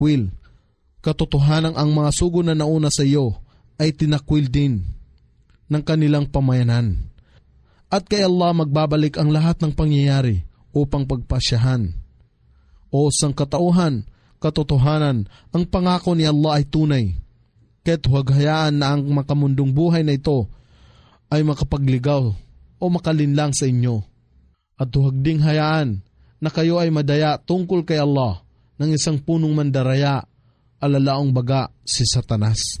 Will, katotohanan ang mga sugo na nauna sa iyo ay tinakwil din ng kanilang pamayanan. At kay Allah magbabalik ang lahat ng pangyayari upang pagpasyahan. O sangkatauhan, katotohanan, ang pangako ni Allah ay tunay. Kaya't huwag hayaan na ang makamundong buhay na ito ay makapagligaw o makalinlang sa inyo. At huwag ding hayaan na kayo ay madaya tungkol kay Allah ng isang punong mandaraya, alalaong baga si Satanas.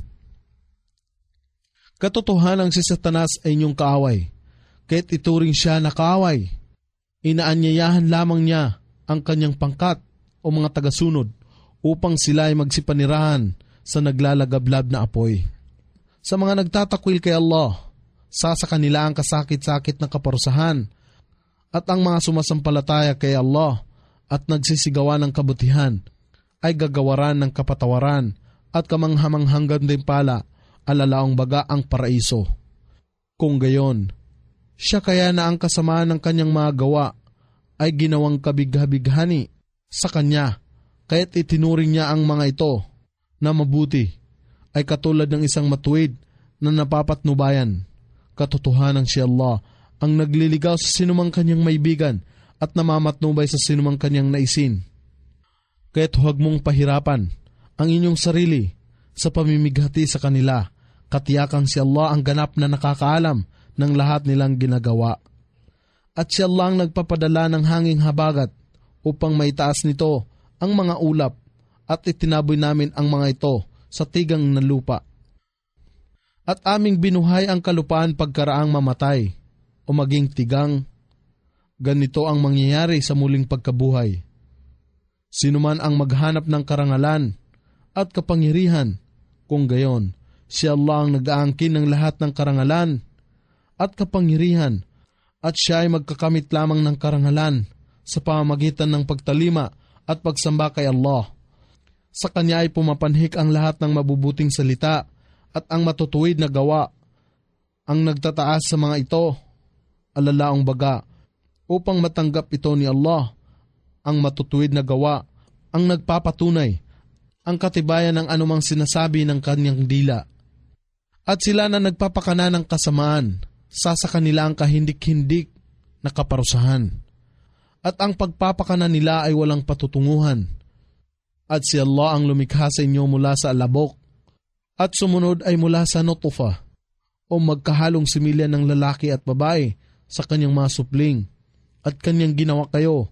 Katotohanan si Satanas ay inyong kaaway. Kaya't ituring siya na kaaway. Inaanyayahan lamang niya ang kanyang pangkat o mga tagasunod upang sila ay magsipanirahan sa naglalagablab na apoy. Sa mga nagtatakwil kay Allah, sa kanila ang kasakit-sakit na kaparusahan, at ang mga sumasampalataya kay Allah at nagsisigawan ng kabutihan ay gagawaran ng kapatawaran at kamanghamanghanggan din pala, alalaong baga ang paraiso. Kung gayon, siya kaya na ang kasamaan ng kanyang mga gawa ay ginawang kabigha-bighani sa kanya, kaya't itinuring niya ang mga ito na mabuti ay katulad ng isang matuwid na napapatnubayan. Katotohanan si Allah ang nagliligaw sa sinumang kanyang maibigan at namamatnubay sa sinumang kanyang naisin. Kaya't huwag mong pahirapan ang inyong sarili sa pamimighati sa kanila. Katiyakan si Allah ang ganap na nakakaalam ng lahat nilang ginagawa. At si Allah ang nagpapadala ng hanging habagat upang maitaas nito ang mga ulap at itinaboy namin ang mga ito sa tigang na lupa. At aming binuhay ang kalupaan pagkaraang mamatay o maging tigang. Ganito ang mangyayari sa muling pagkabuhay. Sino man ang maghanap ng karangalan at kapangyarihan, kung gayon, si Allah ang nag-aangkin ng lahat ng karangalan at kapangyarihan, at siya ay magkakamit lamang ng karangalan sa pamamagitan ng pagtalima at pagsamba kay Allah. Sa kanya ay pumapanhik ang lahat ng mabubuting salita at ang matutuwid na gawa. Ang nagtataas sa mga ito, alalaong baga, upang matanggap ito ni Allah, ang matutuwid na gawa, ang nagpapatunay, ang katibayan ng anumang sinasabi ng kanyang dila. At sila na nagpapakana ng kasamaan, sa kanila ang kahindik-hindik na kaparusahan. At ang pagpapakana nila ay walang patutunguhan. At si Allah ang lumikha sa inyo mula sa alabok, at sumunod ay mula sa nutfa, o magkahalong similya ng lalaki at babae sa kanyang mga supling, at kanyang ginawa kayo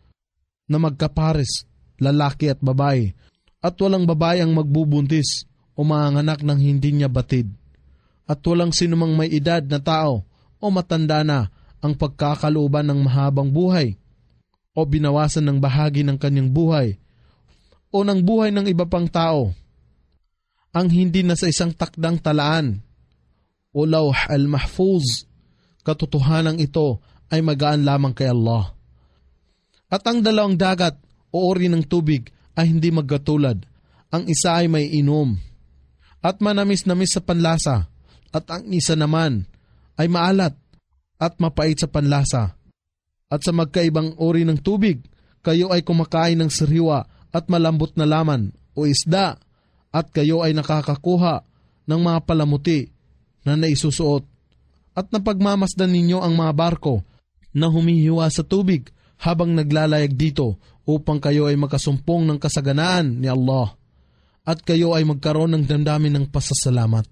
na magkapares, lalaki at babae, at walang babae ang magbubuntis o manganak ng hindi niya batid. At walang sinumang may edad na tao o matanda na ang pagkakalooban ng mahabang buhay o binawasan ng bahagi ng kanyang buhay o ng buhay ng iba pang tao ang hindi na sa isang takdang talaan o lawh al-mahfuz. Katotohanan ito ay magaan lamang kay Allah. At ang dalawang dagat o ori ng tubig ay hindi magkatulad. Ang isa ay may inom at manamis-namis sa panlasa, at ang isa naman ay maalat at mapait sa panlasa. At sa magkaibang ori ng tubig, kayo ay kumakain ng sariwa at malambot na laman o isda, at kayo ay nakakakuha ng mga palamuti na naisusuot. At napagmamasdan ninyo ang mga barko na humihiwa sa tubig habang naglalayag dito upang kayo ay makasumpong ng kasaganaan ni Allah at kayo ay magkaroon ng damdamin ng pasasalamat.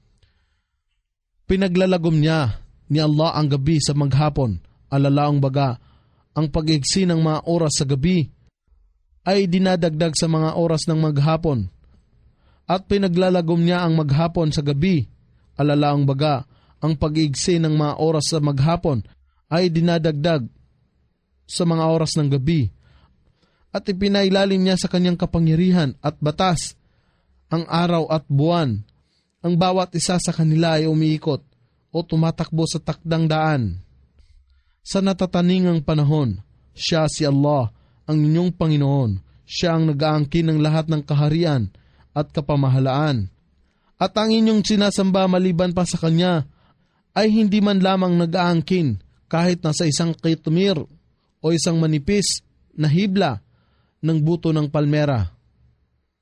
Pinaglalagom niya ni Allah ang gabi sa maghapon, alalaong baga, ang pag-igsi ng mga oras sa gabi ay dinadagdag sa mga oras ng maghapon. At pinaglalagom niya ang maghapon sa gabi, alalaong baga, ang pag-igsi ng mga oras sa maghapon ay dinadagdag sa mga oras ng gabi. At ipinailalim niya sa kanyang kapangyarihan at batas ang araw at buwan. Ang bawat isa sa kanila ay umiikot o tumatakbo sa takdang daan. Sa natataningang panahon, siya si Allah, ang inyong Panginoon. Siya ang nag-aangkin ng lahat ng kaharian at kapamahalaan. At ang inyong sinasamba maliban pa sa Kanya ay hindi man lamang nag-aangkin kahit nasa isang kitmir o isang manipis na hibla ng buto ng palmera.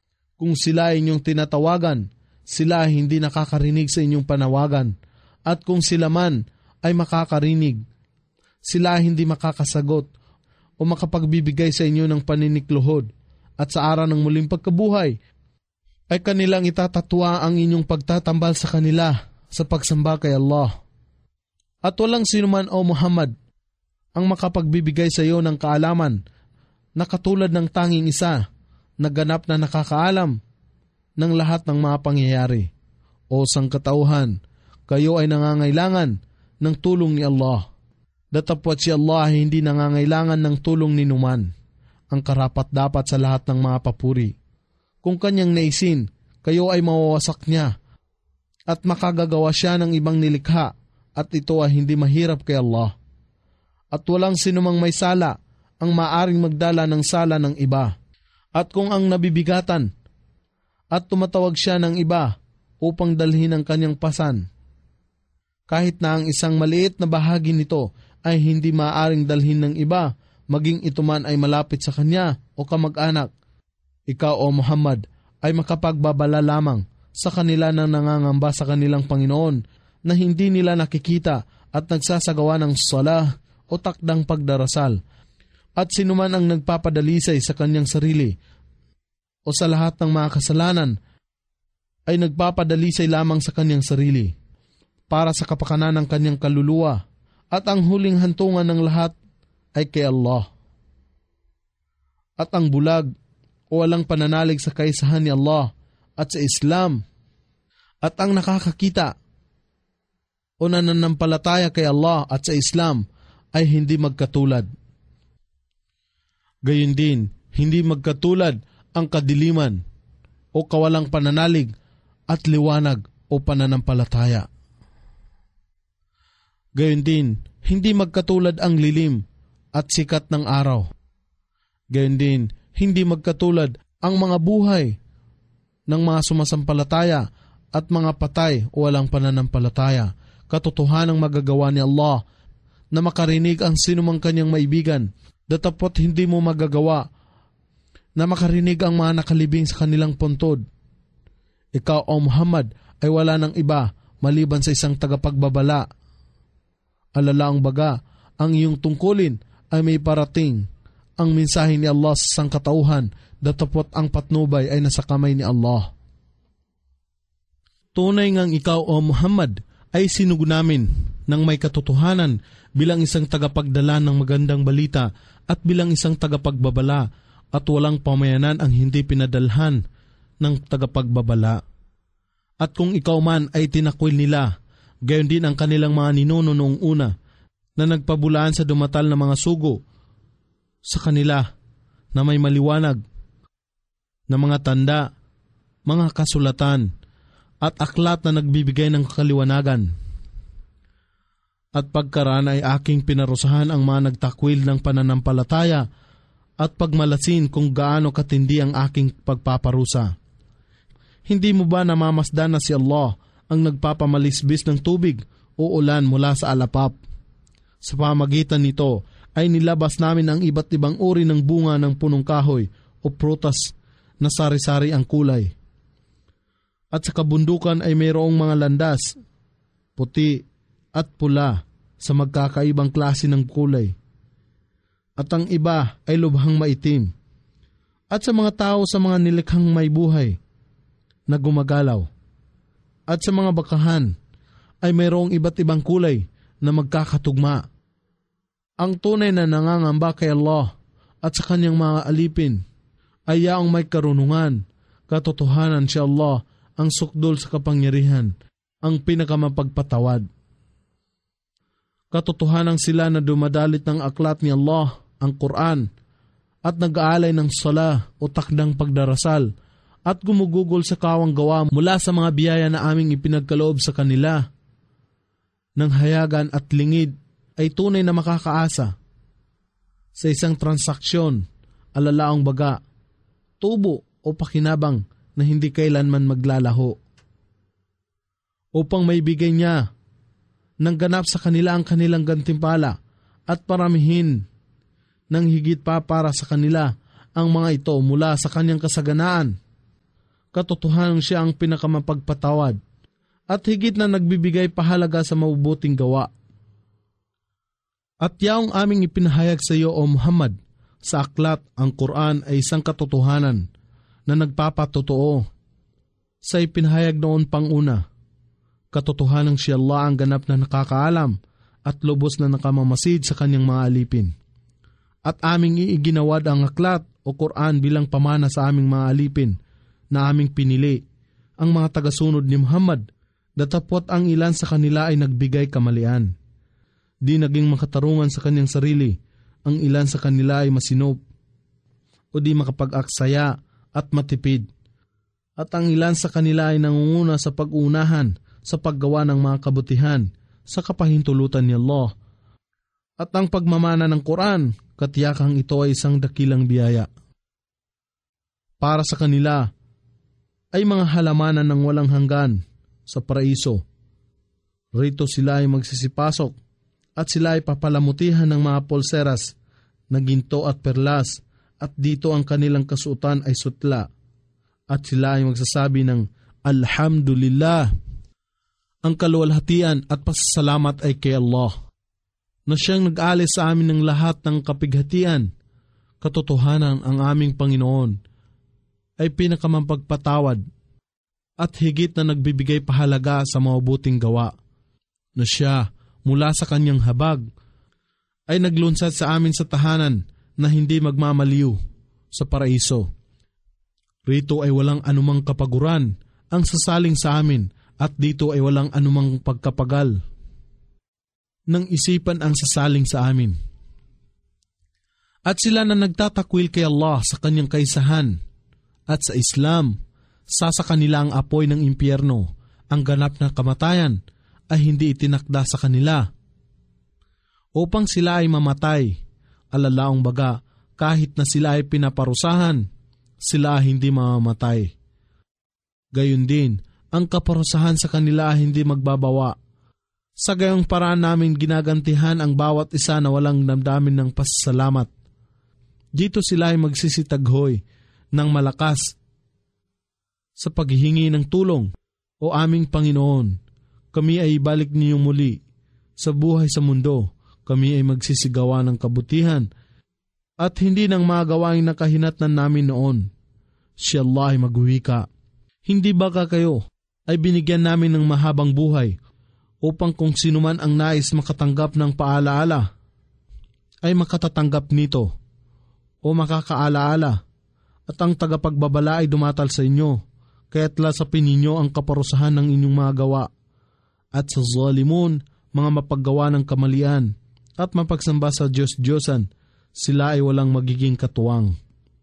Kung sila ay inyong tinatawagan, sila ay hindi nakakarinig sa inyong panawagan. At kung sila man ay makakarinig, sila ay hindi makakasagot o makapagbibigay sa inyo ng paninikluhod. At sa araw ng muling pagkabuhay, ay kanilang itatatwa ang inyong pagtatambal sa kanila sa pagsamba kay Allah. At walang sinuman o Muhammad ang makapagbibigay sa iyo ng kaalaman na katulad ng tanging isa na ganap na nakakaalam ng lahat ng mga pangyayari. O sangkatauhan, kayo ay nangangailangan ng tulong ni Allah. Datapwat si Allah ay hindi nangangailangan ng tulong ni numan. Ang karapat-dapat sa lahat ng mga papuri. Kung kanyang naisin, kayo ay mawawasak niya at makagagawa siya ng ibang nilikha at ito ay hindi mahirap kay Allah. At walang sinumang may sala ang maaring magdala ng sala ng iba. At kung ang nabibigatan at tumatawag siya ng iba upang dalhin ang kanyang pasan, kahit na ang isang maliit na bahagi nito ay hindi maaring dalhin ng iba, maging ito man ay malapit sa kanya o kamag-anak, ikaw o Muhammad ay makapagbabala lamang sa kanila na nangangamba sa kanilang Panginoon na hindi nila nakikita at nagsasagawa ng salah o takdang pagdarasal. At sinuman ang nagpapadalisay sa kanyang sarili o sa lahat ng mga kasalanan ay nagpapadalisay lamang sa kanyang sarili para sa kapakanan ng kanyang kaluluwa, at ang huling hantungan ng lahat ay kay Allah. At ang bulag o walang pananalig sa kaisahan ni Allah at sa Islam, at ang nakakakita o nananampalataya kay Allah at sa Islam ay hindi magkatulad. Gayon din, hindi magkatulad ang kadiliman o kawalang pananalig at liwanag o pananampalataya. Gayon din, hindi magkatulad ang lilim at sikat ng araw. Gayon din, hindi magkatulad ang mga buhay ng mga sumasampalataya at mga patay o walang pananampalataya. Katotohanang magagawa ni Allah na makarinig ang sinumang kanyang maibigan, datapot hindi mo magagawa na makarinig ang mga nakalibing sa kanilang puntod. Ikaw o Muhammad ay wala ng iba maliban sa isang tagapagbabala. Alalaang baga, ang iyong tungkulin ay may parating ang mensahe ni Allah sa sangkatauhan, datapot ang patnubay ay nasa kamay ni Allah. Tunay ngang ikaw o Muhammad ay sinugo namin ng may katotohanan bilang isang tagapagdala ng magandang balita at bilang isang tagapagbabala, at walang pamayanan ang hindi pinadalhan ng tagapagbabala. At kung ikaw man ay tinakwil nila, gayon din ang kanilang mga ninuno noong una na nagpabulaan sa dumatal na mga sugo sa kanila na may maliwanag na mga tanda, mga kasulatan at aklat na nagbibigay ng kaliwanagan. At pagkaraan ay aking pinarusahan ang mga nagtakwil ng pananampalataya at pagmalasin kung gaano katindi ang aking pagpaparusa. Hindi mo ba namamasdan na si Allah ang nagpapamalisbis ng tubig o ulan mula sa alapap? Sa pamagitan nito ay nilabas namin ang iba't ibang uri ng bunga ng punong kahoy o prutas na sari-sari ang kulay. At sa kabundukan ay mayroong mga landas, puti at pula sa magkakaibang klase ng kulay. At ang iba ay lubhang maitim. At sa mga tao sa mga nilikhang may buhay na gumagalaw. At sa mga bakahan ay mayroong iba't ibang kulay na magkakatugma. Ang tunay na nangangamba kay Allah at sa kanyang mga alipin ay yaong may karunungan, katotohanan si Allah ang sukdol sa kapangyarihan, ang pinakamapagpatawad. Katotohanan sila na dumadalit ng aklat ni Allah, ang Quran, at nag-aalay ng sala o takdang pagdarasal, at gumugugol sa kawang gawa mula sa mga biyaya na aming ipinagkaloob sa kanila. Nang hayagan at lingid ay tunay na makakaasa sa isang transaksyon, alalaang baga, tubo o pakinabang na hindi kailanman maglalaho. Upang maibigay niya ng ganap sa kanila ang kanilang gantimpala at paramihin ng higit pa para sa kanila ang mga ito mula sa kanyang kasaganaan Katotohanan siya ang pinakamapagpatawad at higit na nagbibigay pahalaga sa mabubuting gawa. At yaong aming ipinahayag sa iyo, O Muhammad, sa aklat, ang Quran ay isang katotohanan na nagpapatotoo sa ipinahayag noon pang una. Katotohanan si Allah ang ganap na nakakaalam at lubos na nakamamasid sa kanyang mga alipin. At aming iiginawad ang aklat o Quran bilang pamana sa aming mga alipin na aming pinili, ang mga tagasunod ni Muhammad, datapot ang ilan sa kanila ay nagbigay kamalian. Di naging makatarungan sa kanyang sarili, ang ilan sa kanila ay masinop o di makapag-aksaya at matipid. At ang ilan sa kanila ay nangunguna sa pag-unahan sa paggawa ng mga kabutihan sa kapahintulutan ni Allah. At ang pagmamana ng Quran, katiyakang ito ay isang dakilang biyaya. Para sa kanila ay mga halamanan ng walang hanggan sa paraiso. Rito sila ay magsisipasok at sila ay papalamutihan ng mga polseras na ginto at perlas, at dito ang kanilang kasuotan ay sutla. At sila ay magsasabi ng Alhamdulillah. Ang kaluwalhatian at pasasalamat ay kay Allah, na siyang nag-alis sa amin ng lahat ng kapighatian. Katotohanan ang aming Panginoon ay pinakamapagpatawad at higit na nagbibigay pahalaga sa mabubuting gawa, na siya mula sa kanyang habag ay naglunsad sa amin sa tahanan na hindi magmamaliw sa paraiso. Rito ay walang anumang kapaguran ang sasaling sa amin, at dito ay walang anumang pagkapagal ng isipan ang sasaling sa amin. At sila na nagtatakwil kay Allah sa kanyang kaisahan at sa Islam, sa kanila ang apoy ng impyerno, ang ganap na kamatayan ay hindi itinakda sa kanila, upang sila ay mamatay. Alalaong baga, kahit na sila ay pinaparusahan, sila ay hindi mamamatay. Gayon din, ang kaparusahan sa kanila ay hindi magbabawa. Sa gayong paraan namin ginagantihan ang bawat isa na walang damdamin ng pasasalamat. Dito sila ay magsisitaghoy ng malakas sa paghihingi ng tulong. O aming Panginoon, kami ay ibalik niyo muli sa buhay sa mundo. Kami ay magsisigawa ng kabutihan at hindi ng mga gawaing nakahinatnan namin noon. Si Allah ay magwika, hindi baka kayo ay binigyan namin ng mahabang buhay upang kung sino man ang nais makatanggap ng paalaala ay makatatanggap nito o makakaalaala, at ang tagapagbabala ay dumatal sa inyo, kaya't lasapin ninyo ang kaparusahan ng inyong mga gawa. At sa zalimun, mga mapaggawa ng kamalian at mapagsamba sa Diyos-Diyosan, sila ay walang magiging katuwang.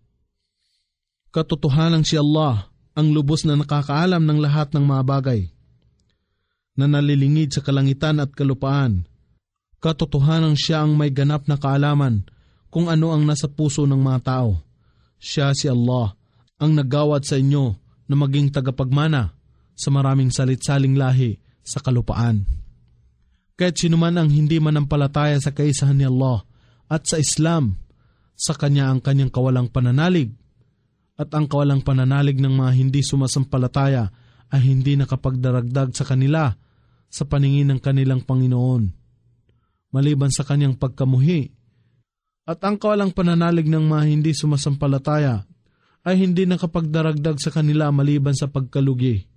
Katotohanan si Allah ang lubos na nakakaalam ng lahat ng mga bagay na nalilingid sa kalangitan at kalupaan. Katotohanan siya ang may ganap na kaalaman kung ano ang nasa puso ng mga tao. Siya si Allah ang naggawad sa inyo na maging tagapagmana sa maraming salit-saling lahi sa kalupaan. Kahit sinuman ang hindi manampalataya sa kaisahan ni Allah at sa Islam, sa kanya ang kanyang kawalang pananalig, at ang kawalang pananalig ng mga hindi sumasampalataya ay hindi nakapagdaragdag sa kanila sa paningin ng kanilang Panginoon, maliban sa kanyang pagkamuhi. At ang kawalang pananalig ng mga hindi sumasampalataya ay hindi nakapagdaragdag sa kanila maliban sa pagkalugi.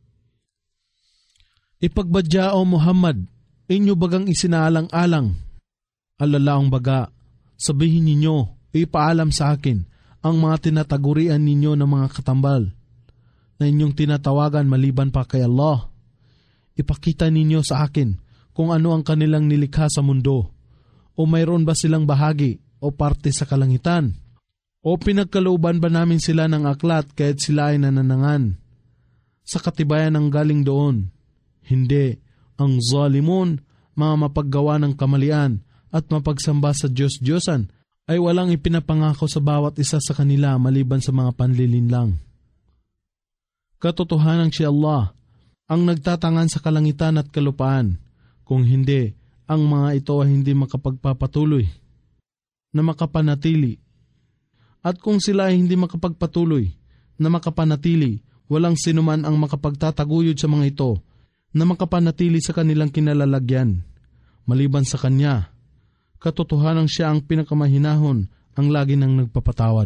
Ipagbadya, O Muhammad, inyo bagang isinaalang-alang? Alalaong baga, sabihin ninyo, ipaalam sa akin ang mga tinatagurian ninyo ng mga katambal na inyong tinatawagan maliban pa kay Allah. Ipakita ninyo sa akin kung ano ang kanilang nilikha sa mundo, o mayroon ba silang bahagi o parte sa kalangitan, o pinagkalooban ba namin sila ng aklat kahit sila ay nananangan sa katibayan ng galing doon. Hindi, ang zalimun, mga mapaggawa ng kamalian at mapagsamba sa Diyos-Diyosan, ay walang ipinapangako sa bawat isa sa kanila maliban sa mga panlilinlang. Katotohanan si Allah ang nagtatangan sa kalangitan at kalupaan. Kung hindi, ang mga ito ay hindi makapagpapatuloy na makapanatili. At kung sila ay hindi makapagpatuloy na makapanatili, Walang sinuman ang makapagtataguyod sa mga ito na makapanatili sa kanilang kinalalagyan. Maliban sa Kanya, katotohanan siya ang pinakamahinahon, ang lagi nang nagpapatawad.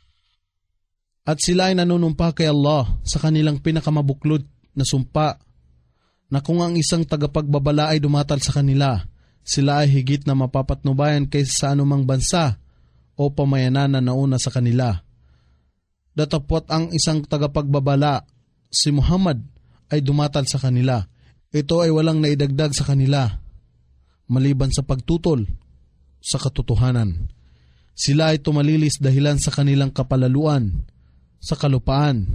At sila ay nanunumpa kay Allah sa kanilang pinakamabuklod na sumpa na kung ang isang tagapagbabala ay dumatal sa kanila, sila ay higit na mapapatnubayan kaysa sa anumang bansa o pamayanan na nauna sa kanila. Datapwat ang isang tagapagbabala, si Muhammad, ay dumatal sa kanila. Ito ay walang naidagdag sa kanila, maliban sa pagtutol sa katotohanan. Sila ay tumalilis dahilan sa kanilang kapalaluan, sa kalupaan,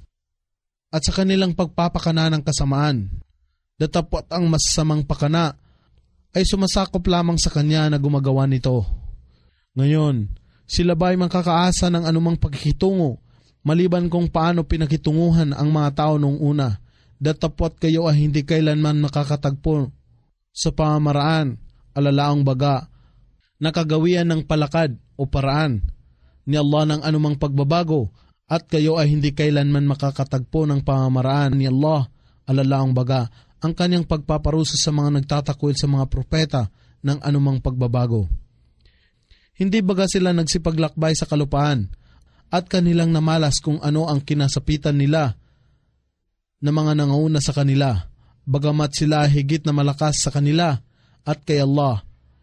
at sa kanilang pagpapakana ng kasamaan. Datapwat ang masasamang pakana ay sumasakop lamang sa Kanya na gumagawa nito. Ngayon, sila ba ay makakaasa ng anumang pagkikitungo, maliban kung paano pinakitunguhan ang mga tao noong una? Datapwat kayo ay hindi kailanman makakatagpo sa pamamaraan, alalaang baga, nakagawian ng palakad o paraan ni Allah ng anumang pagbabago, at kayo ay hindi kailanman makakatagpo ng pamamaraan ni Allah, alalaang baga, ang Kanyang pagpaparusa sa mga nagtatakwil sa mga propeta ng anumang pagbabago. Hindi baga sila nagsipaglakbay sa kalupaan at kanilang namalas kung ano ang kinasapitan nila na mga nangauna sa kanila, bagamat sila higit na malakas sa kanila at kay Allah.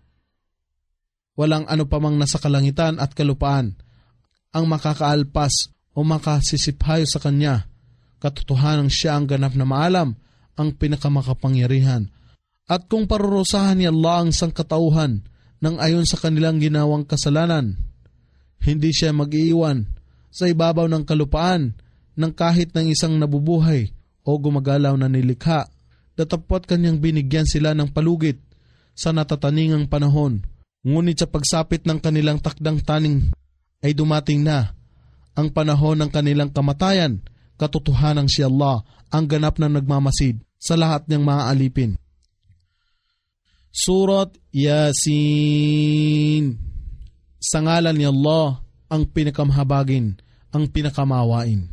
Walang ano pamang nasa kalangitan at kalupaan ang makakaalpas o makasisiphayo sa Kanya. Katotohanan siya ang ganap na maalam, ang pinakamakapangyarihan. At kung parurusahan ni Allah ang sangkatauhan ng ayon sa kanilang ginawang kasalanan, hindi siya mag-iiwan sa ibabaw ng kalupaan ng kahit ng isang nabubuhay o gumagalaw na nilikha. Datapwat Kanyang binigyan sila ng palugit sa natataningang panahon. Ngunit sa pagsapit ng kanilang takdang taning ay dumating na ang panahon ng kanilang kamatayan. Katotohanan si Allah ang ganap na nagmamasid sa lahat ng mga alipin. Surat Yasin. Sa ngalan ni Allah, ang pinakamhabagin, ang pinakamawain.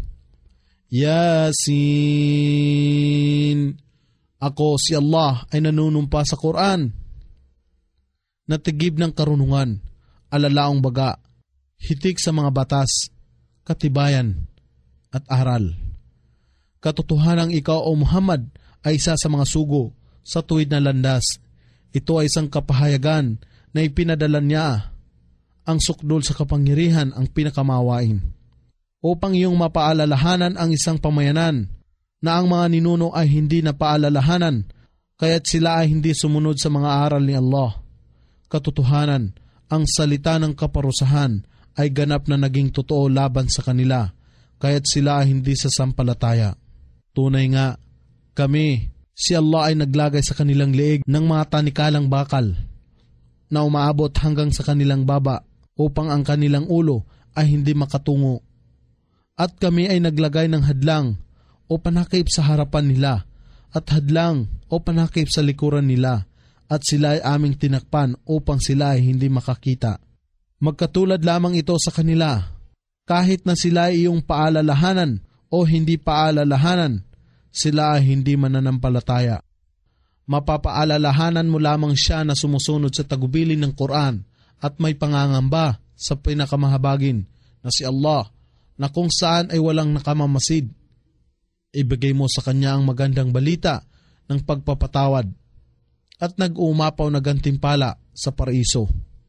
Yasin. Ako si Allah ay nanunumpa sa Quran, natigib ng karunungan, alalaong baga, hitik sa mga batas, katibayan, at aral. Katotohanang ikaw o Muhammad ay isa sa mga sugo sa tuwid na landas. Ito ay isang kapahayagan na ipinadala niya ang sukdol sa kapangyarihan, ang pinakamawain, upang iyong mapaalalahanan ang isang pamayanan na ang mga ninuno ay hindi napaalalahanan, kaya't sila ay hindi sumunod sa mga aral ni Allah. Katotohanan, ang salita ng kaparusahan ay ganap na naging totoo laban sa kanila, kaya't sila ay hindi sasampalataya. Tunay nga, kami, si Allah ay naglagay sa kanilang leeg ng mga tanikalang bakal na umaabot hanggang sa kanilang baba upang ang kanilang ulo ay hindi makatungo. At kami ay naglagay ng hadlang o panakip sa harapan nila at hadlang o panakip sa likuran nila, at sila ay aming tinakpan upang sila ay hindi makakita. Magkatulad lamang ito sa kanila. Kahit na sila ay iyong paalalahanan o hindi paalalahanan, sila ay hindi mananampalataya. Mapapaalalahanan mo lamang siya na sumusunod sa tagubilin ng Quran at may pangangamba sa pinakamahabagin na si Allah, na kung saan ay walang nakamamasid. Ibigay mo sa Kanya ang magandang balita ng pagpapatawad at nag-uumapaw na gantimpala sa paraiso.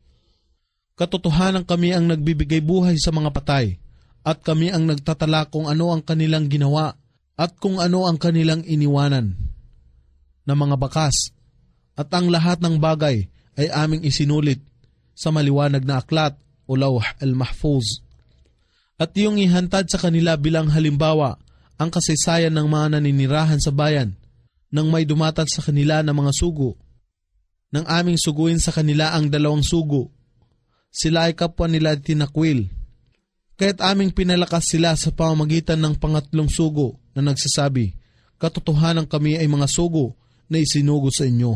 Katotohanan kami ang nagbibigay buhay sa mga patay, at kami ang nagtatala kung ano ang kanilang ginawa at kung ano ang kanilang iniwanan na mga bakas, at ang lahat ng bagay ay aming isinulit sa maliwanag na aklat o lawh al-mahfuz. At iyong ihantad sa kanila bilang halimbawa ang kasaysayan ng mga naninirahan sa bayan nang may dumatal sa kanila ng mga sugo. Nang aming suguin sa kanila ang 2 sugo, sila ay kapwa nila tinakwil. Kaya't aming pinalakas sila sa pamamagitan ng 3 sugo na nagsasabi, katotohanan kami ay mga sugo na isinugo sa inyo.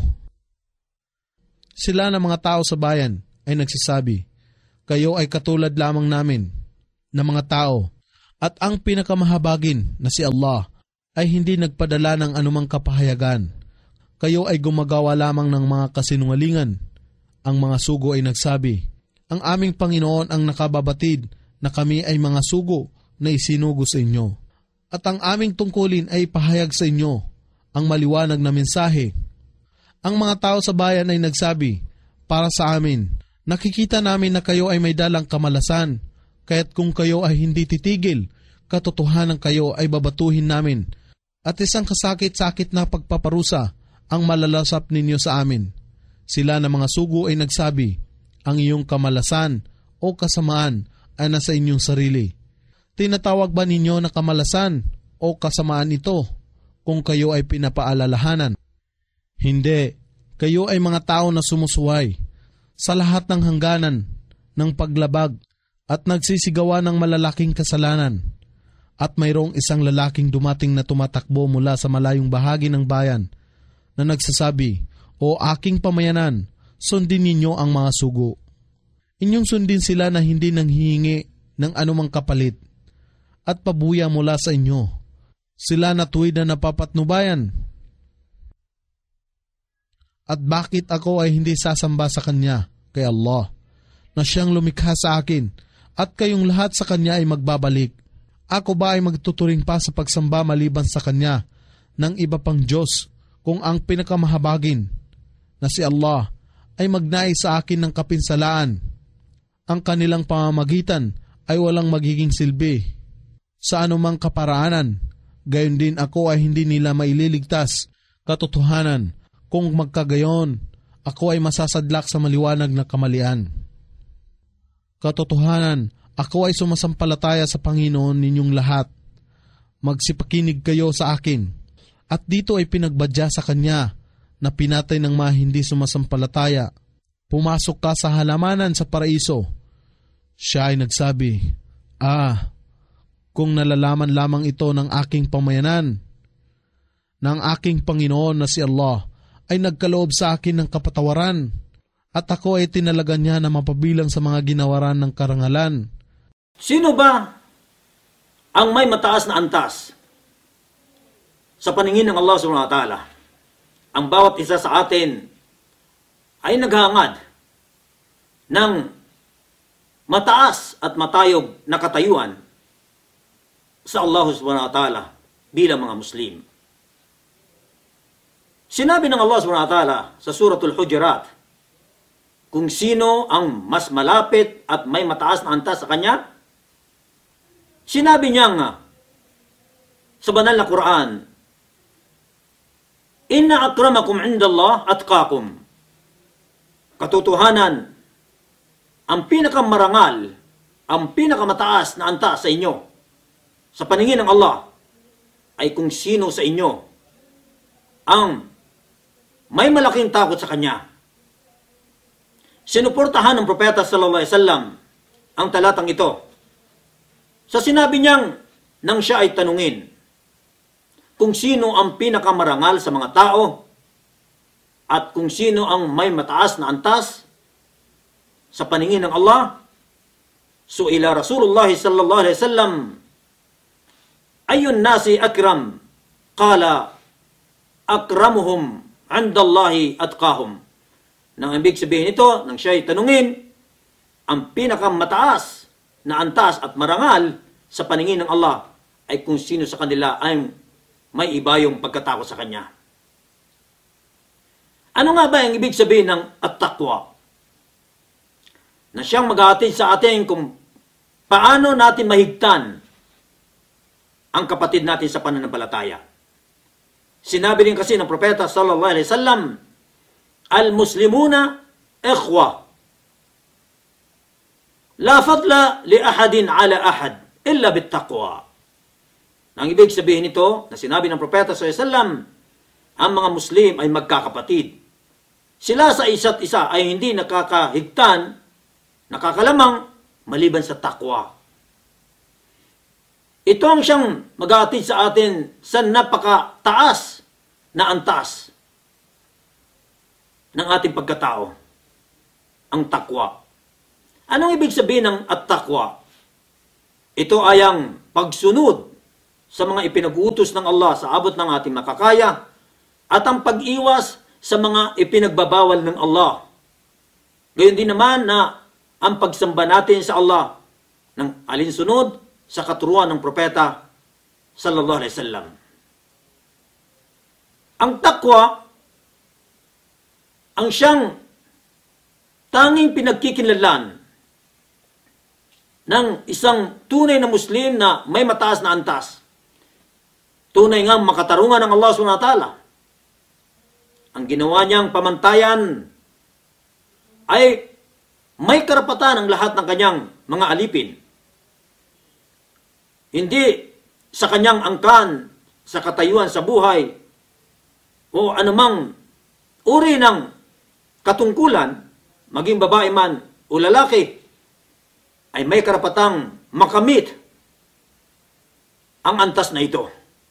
Sila na mga tao sa bayan ay nagsasabi, kayo ay katulad lamang namin na mga tao, At ang pinakamahabagin na si Allah ay hindi nagpadala ng anumang kapahayagan. Kayo ay gumagawa lamang ng mga kasinungalingan. Ang mga sugo ay nagsabi, ang aming Panginoon ang nakababatid na kami ay mga sugo na isinugo sa inyo. At ang aming tungkulin ay pahayag sa inyo ang maliwanag na mensahe. Ang mga tao sa bayan ay nagsabi, para sa amin, nakikita namin na kayo ay may dalang kamalasan, kaya't kung kayo ay hindi titigil, katotohanan kayo ay babatuhin namin, at isang kasakit-sakit na pagpaparusa ang malalasap ninyo sa amin. Sila na mga sugo ay nagsabi, ang iyong kamalasan o kasamaan ay nasa inyong sarili. Tinatawag ba ninyo na kamalasan o kasamaan ito kung kayo ay pinapaalalahanan? Hindi, kayo ay mga tao na sumusuway sa lahat ng hangganan ng paglabag at nagsisigawa ng malalaking kasalanan. At mayroong isang lalaking dumating na tumatakbo mula sa malayong bahagi ng bayan na nagsasabi, o aking pamayanan, sundin ninyo ang mga sugo. Inyong sundin sila na hindi nanghihingi ng anumang kapalit at pabuya mula sa inyo. Sila na tuwid na napapatnubayan. At bakit ako ay hindi sasamba sa Kanya, kay Allah, na Siyang lumikha sa akin, at kayong lahat sa Kanya ay magbabalik? Ako ba ay magtuturing pa sa pagsamba maliban sa Kanya ng iba pang Diyos, kung ang pinakamahabagin na si Allah ay magnais sa akin ng kapinsalaan? Ang kanilang pamamagitan ay walang magiging silbi sa anumang kaparaanan. Gayon din ako ay hindi nila maililigtas. Katotohanan, kung magkagayon, ako ay masasadlak sa maliwanag na kamalian. Katotohanan, ako ay sumasampalataya sa Panginoon ninyong lahat. Magsipakinig kayo sa akin. At dito ay pinagbadya sa Kanya na pinatay ng mga hindi sumasampalataya. Pumasok ka sa halamanan sa paraiso. Siya ay nagsabi, kung nalalaman lamang ito ng aking pamayanan, ng aking Panginoon na si Allah ay nagkaloob sa akin ng kapatawaran, at ako ay tinalaga niya na mapabilang sa mga ginawaran ng karangalan. Sino ba ang may mataas na antas sa paningin ng Allah subhanahu wa ta'ala? Ang bawat isa sa atin ay naghahangad ng mataas at matayog na katayuan sa Allah subhanahu wa ta'ala bilang mga Muslim. Sinabi ng Allah subhanahu wa ta'ala sa Suratul Hujurat, kung sino ang mas malapit at may mataas na antas sa Kanya, sinabi niya nga sa banal na Quran, inna akramakum indallah atqakum. Katotohanan, ang pinakamarangal, ang pinakamataas na antas sa inyo, sa paningin ng Allah, ay kung sino sa inyo ang may malaking takot sa Kanya. Sinuportahan ng Propeta sallallahu alaihi wasallam ang talatang ito sa sinabi niyang nang siya ay tanungin kung sino ang pinakamarangal sa mga tao at kung sino ang may mataas na antas sa paningin ng Allah. Su'ila Rasulullah sallallahu alaihi wasallam, ayun nasi akram? Qala akramuhum 'indallahi atqahum. Nang ibig sabihin ito, nang siya ay tanungin, ang pinakamataas na antas at marangal sa paningin ng Allah ay kung sino sa kanila ay may iba yung pagkatakot sa Kanya. Ano nga ba ang ibig sabihin ng at-taqwa? Na siyang maghahatid sa atin kung paano natin mahigtan ang kapatid natin sa pananampalataya. Sinabi din kasi ng Propeta sallallahu alaihi wasallam, al-muslimuna ikhwa. La fadla li ahadin ala ahad illa bit-taqwa. Ang ibig sabihin nito, na sinabi ng Propeta sallallahu alaihi wasallam, ang mga Muslim ay magkakapatid. Sila sa isa't isa ay hindi nakakahigtan, nakakalamang, maliban sa takwa. Ito ang siyang maghahatid sa atin sa napakataas na antas ng ating pagkatao, ang takwa. Anong ibig sabihin ng at-takwa? Ito ay ang pagsunod sa mga ipinag-utos ng Allah sa abot ng ating makakaya at ang pag-iwas sa mga ipinagbabawal ng Allah. Gayon din naman na ang pagsamba natin sa Allah ng alinsunod sa katuruan ng propeta sallallahu alaihi wasallam. Ang takwa ang siyang tanging pinagkikinlanlan ng isang tunay na Muslim na may mataas na antas. Tunay ngang makatarungan ng Allah subhanahu wa ta'ala. Ang ginawa niyang pamantayan ay may karapatan ang lahat ng kanyang mga alipin. Hindi sa kanyang angkan, sa katayuan sa buhay, o anumang uri ng katungkulan, maging babae man o lalaki, ay may karapatang makamit ang antas na ito.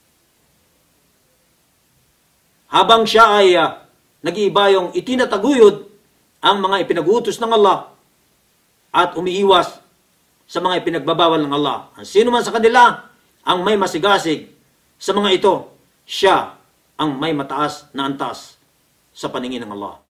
Habang siya ay nag-iibayong itinataguyod ang mga ipinag-utos ng Allah at umiiwas sa mga ipinagbabawal ng Allah. Ang sino man sa kanila ang may masigasig sa mga ito, siya ang may mataas na antas sa paningin ng Allah.